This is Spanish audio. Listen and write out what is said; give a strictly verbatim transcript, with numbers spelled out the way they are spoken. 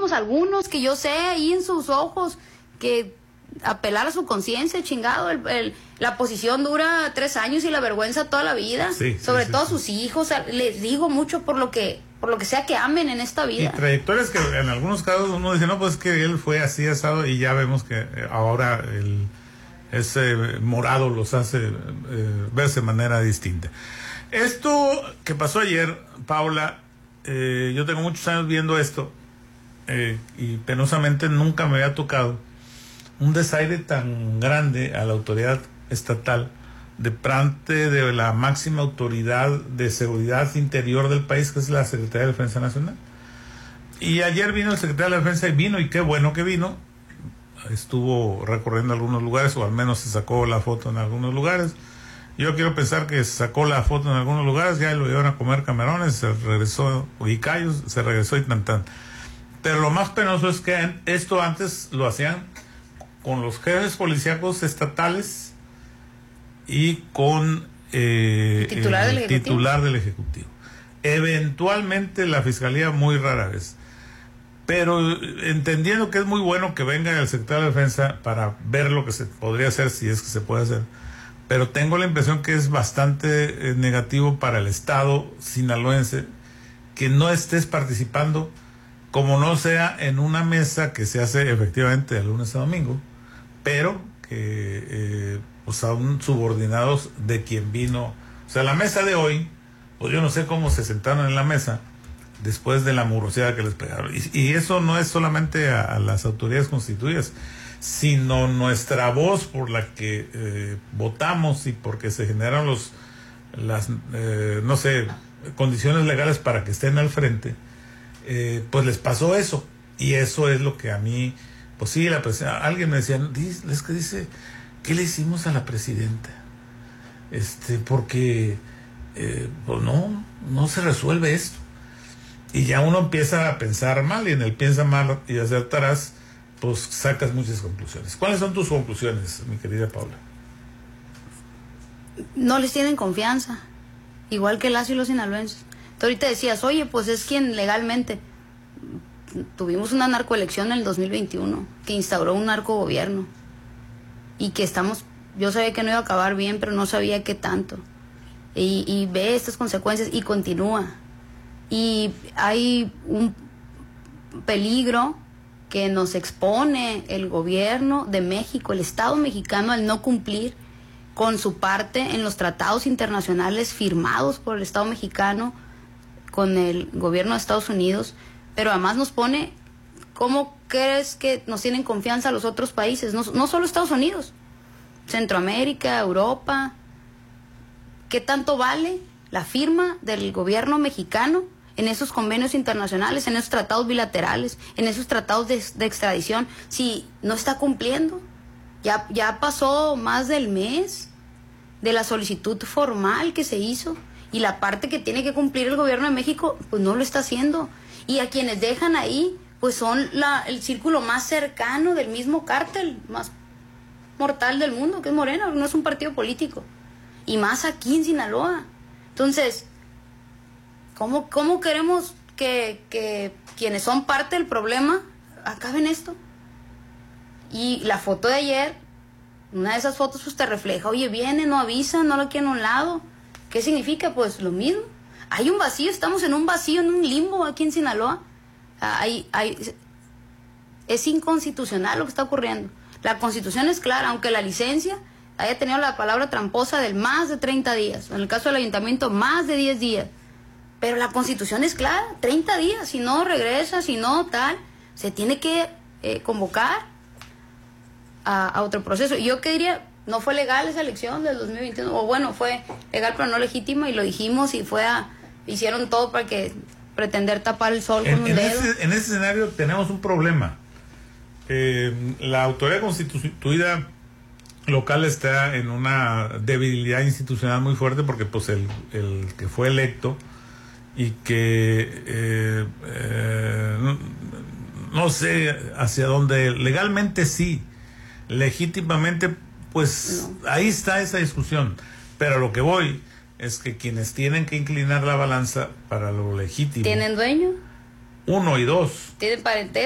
muchísimos, algunos que yo sé ahí en sus ojos, que apelar a su conciencia, chingado, el, el, la posición dura tres años y la vergüenza toda la vida, sí, sobre sí, todo sí, sus sí. hijos, les digo mucho por lo que por lo que sea que amen en esta vida. Y trayectorias que en algunos casos uno dice, no, pues que él fue así asado, y ya vemos que ahora el, ese morado los hace eh, verse de manera distinta. Esto que pasó ayer, Paula, eh, yo tengo muchos años viendo esto, eh, y penosamente nunca me había tocado un desaire tan grande a la autoridad estatal de parte de la máxima autoridad de seguridad interior del país, que es la Secretaría de Defensa Nacional. Y ayer vino el secretario de la Defensa, y vino, y qué bueno que vino, estuvo recorriendo algunos lugares, o al menos se sacó la foto en algunos lugares. Yo quiero pensar que se sacó la foto en algunos lugares, ya lo llevaron a comer camarones, se regresó, y callos, se regresó y tan tan. Pero lo más penoso es que esto antes lo hacían con los jefes policíacos estatales y con eh, el titular, el del Ejecutivo. titular del Ejecutivo. Eventualmente la Fiscalía, muy rara vez. Pero entendiendo que es muy bueno que venga el secretario de Defensa para ver lo que se podría hacer, si es que se puede hacer. Pero tengo la impresión que es bastante eh, negativo para el Estado sinaloense que no estés participando, como no sea en una mesa que se hace efectivamente de lunes a domingo, pero que eh, pues son subordinados de quien vino. O sea, la mesa de hoy, pues yo no sé cómo se sentaron en la mesa después de la mugrosidad que les pegaron. Y, y eso no es solamente a, a las autoridades constituidas, sino nuestra voz por la que eh, votamos y porque se generaron los las eh, no sé, condiciones legales para que estén al frente, eh, pues les pasó eso. Y eso es lo que a mí, pues sí, la presidenta, alguien me decía, es que dice, ¿qué le hicimos a la presidenta? Este, porque eh, pues no, no se resuelve esto. Y ya uno empieza a pensar mal, y en el piensa mal y acertarás, pues sacas muchas conclusiones. ¿Cuáles son tus conclusiones, mi querida Paula? No les tienen confianza, igual que las y los sinaloenses. Tú ahorita decías, oye, pues es quien legalmente. Tuvimos una narcoelección en el dos mil veintiuno que instauró un narcogobierno, y que estamos, yo sabía que no iba a acabar bien, pero no sabía qué tanto. Y, y ve estas consecuencias y continúa. Y hay un peligro que nos expone el gobierno de México, el Estado mexicano, al no cumplir con su parte en los tratados internacionales firmados por el Estado mexicano con el gobierno de Estados Unidos, pero además nos pone, ¿cómo crees que nos tienen confianza los otros países? No, no solo Estados Unidos, Centroamérica, Europa. ¿Qué tanto vale la firma del gobierno mexicano en esos convenios internacionales, en esos tratados bilaterales, en esos tratados de, de extradición, si no está cumpliendo? Ya, ya pasó más del mes de la solicitud formal que se hizo, y la parte que tiene que cumplir el gobierno de México, pues no lo está haciendo. Y a quienes dejan ahí, pues son la, el círculo más cercano del mismo cártel, más mortal del mundo, que es Morena, no es un partido político. Y más aquí en Sinaloa. Entonces, ¿cómo, cómo queremos que, que quienes son parte del problema acaben esto? Y la foto de ayer, una de esas fotos pues te refleja, oye, viene, no avisa, no lo quieren a un lado. ¿Qué significa? Pues lo mismo. Hay un vacío, estamos en un vacío, en un limbo aquí en Sinaloa. Hay, hay, es inconstitucional lo que está ocurriendo. La Constitución es clara, aunque la licencia haya tenido la palabra tramposa del más de treinta días. En el caso del ayuntamiento, más de diez días. Pero la Constitución es clara, treinta días. Si no regresa, si no tal, se tiene que eh, convocar a, a otro proceso. Y yo qué diría, no fue legal esa elección del dos mil veintiuno, o bueno, fue legal pero no legítima, y lo dijimos, y fue a, hicieron todo para que pretender tapar el sol en, con un en dedo. Ese, en ese escenario tenemos un problema. Eh, la autoridad constituida local está en una debilidad institucional muy fuerte, porque pues el, el que fue electo y que eh, eh, no, no sé hacia dónde, legalmente sí, legítimamente pues no. Ahí está esa discusión, pero lo que voy es que quienes tienen que inclinar la balanza para lo legítimo, ¿tienen dueño? Uno y dos. ¿Tienen parentesco?